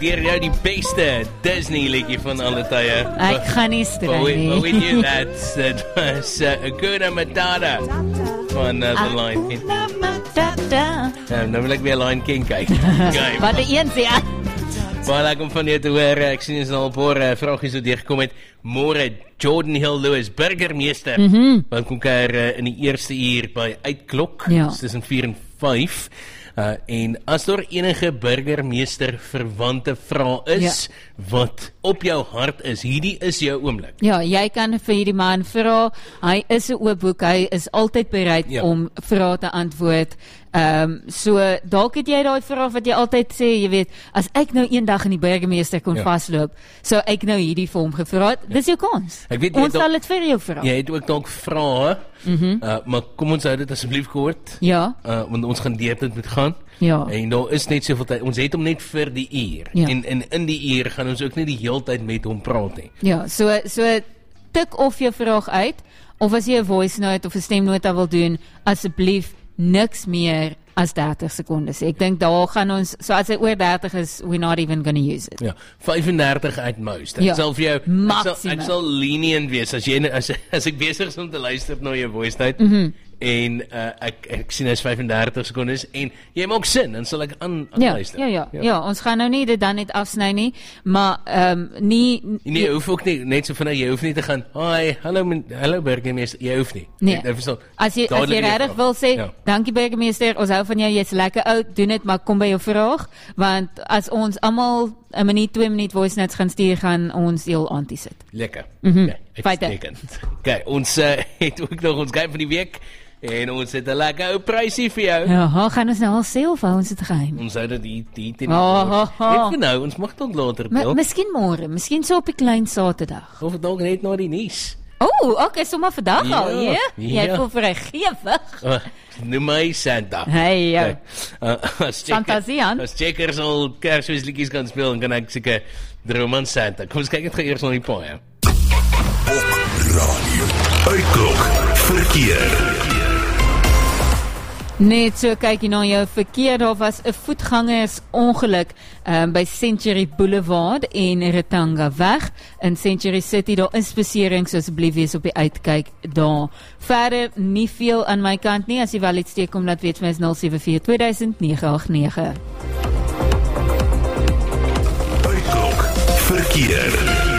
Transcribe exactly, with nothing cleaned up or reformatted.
Weer jou die beste Disney liedjie van alle tye. Ek gaan nie stry nie. But we knew that. That was uh, Hakuna Matata van uh, The Lion King. Ja, nou wil ek weer Lion King kyk. Wat die een sê, ja. Baie lekker om van jou te hoor. Ek sien ons al 'n paar uh, vragies so deurgekom het. Môre Jordan Hill Lewis, burgemeester, mm -hmm. wat kom kuier uh, in die eerste uur by Uitklok, ja. tussen vier en vyf. Uh, en as daar enige burgemeester verwante vrae is, ja. wat op jou hart is, hierdie is jou oomblik. Ja, jy kan vir hierdie man vra, hy is 'n oop boek, hy is altyd bereid ja. om vrae te antwoord. Um, so, dalk het jy daai vraag wat jy altyd sê, jy weet, as ek nou een dag in die burgemeester kon ja. vastloop, so ek nou hierdie vir hom gevra het, ja. dis jou kans. Ek weet, ons sal dit vir jou vra. Jy het ook dalk vrae, mm -hmm. uh, maar kom ons hou dit asseblief gehoord. Ja. Uh, want ons gaan deur dit moet gaan. Ja. En daar is net soveel tyd, ons het hom net vir die uur. Ja. En, en in die uur gaan ons ook nie die hele tyd met hom praat nie. Ja, so, so tik of jou vraag uit, of as jy 'n voice note of 'n stemnota wil doen, asseblief niks meer as dertig sekondes. Ek dink daar gaan ons, so as hy oor dertig is, we're not even going to use it. Ja, vyfendertig at most. Ek ja, sal vir jou, ek sal, ek sal lenient wees, as, jy, as, as ek bezig is om te luister na jou voice note, mm -hmm. en uh, ek, ek sien is vyfendertig sekondes, en jy maak sin, dan sal ek aan, aan ja, luister. Ja, ja, ja, ja, ons gaan nou nie dit dan net afsny nie, maar um, nie... Nee, jy hoef ook nie, net so vanuit, jy hoef nie te gaan, hi, hallo, hallo burgemeester, jy hoef nie. Nee, jy, verstaan, as jy, as jy redig wil sê, ja. dankie burgemeester, ons hou van jou, jy is lekker oud, doen het, maar kom by jou vraag, want as ons allemaal een minuut, twee minuut voice notes gaan stuur, gaan ons heel anti sit. Lekker. Mm-hmm. Okay, uitstekend. Okay, ons uh, het ook nog ons game van die week, en ons het 'n lekker ou prysie vir jou. Ja, gaan ons nou al sê of hou ons dit geheim? Ons hou dit hier, hier teen die oh, oh, Net nou, ons mag tot later deel. Miskien môre, miskien so op die klein Saterdag. Of dalk net na die nuus. O, oh, okay, sommer vandag ja, al, ja? ja. Jy voel vrygewig. Uh, noem my Santa. Hey, ja. Okay. Uh, as Fantasian. As checkers al Kersfeesliedjies kan speel, dan kan ek seker droom aan Santa. Kom ons kyk net eers na die paai. Op radio. Uitklok verkeer. Net so kyk jy na jou verkeer, daar was 'n voetgangersongeluk um, by Century Boulevard en Retanga weg in Century City. Daar is beserings, so asseblief wees op die uitkyk daar. Verder nie veel aan my kant nie, as jy wel iets steek om dat weet my is nul sewe vier twee duisend nege agt nege. Uitklok verkeer.